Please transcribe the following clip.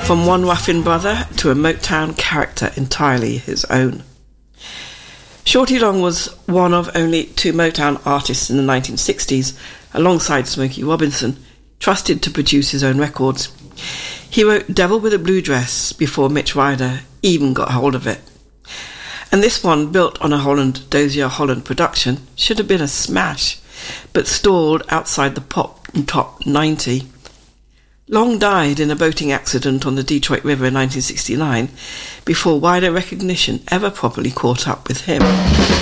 From one Ruffin brother to a Motown character entirely his own. Shorty Long was one of only two Motown artists in the 1960s, alongside Smokey Robinson, trusted to produce his own records. He wrote Devil with a Blue Dress before Mitch Ryder even got hold of it. And this one, built on a Dozier Holland production, should have been a smash, but stalled outside the pop and top 90. Long died in a boating accident on the Detroit River in 1969, before wider recognition ever properly caught up with him.